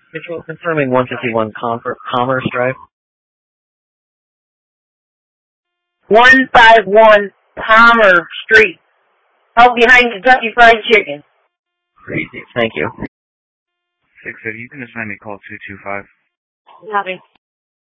Mitchell, confirming 151 Commerce Drive. 151 Palmer Street. Out behind Kentucky Fried Chicken. Crazy. Thank you. 650, you can assign me call 225. Nothing.